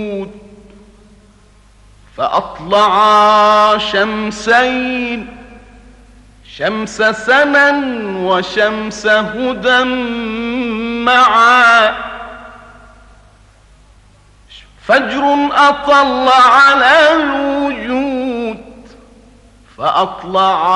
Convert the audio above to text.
فأطلعا شمسين، شمس سنا وشمس هدى معا، فجر أطل على الوجود فأطلع